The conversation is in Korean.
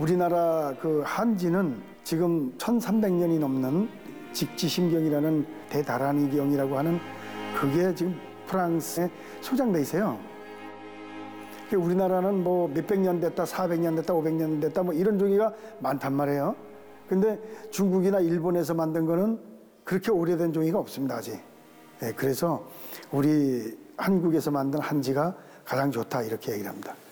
우리나라 그 한지는 지금 1300년이 넘는 직지심경이라는 대다라니경이라고 하는 그게 지금 프랑스에 소장돼 있어요. 우리나라는 뭐 몇백 년 됐다, 400년 됐다, 500년 됐다 뭐 이런 종이가 많단 말이에요. 근데 중국이나 일본에서 만든 거는 그렇게 오래된 종이가 없습니다, 아직. 네, 그래서 우리 한국에서 만든 한지가 가장 좋다 이렇게 얘기를 합니다.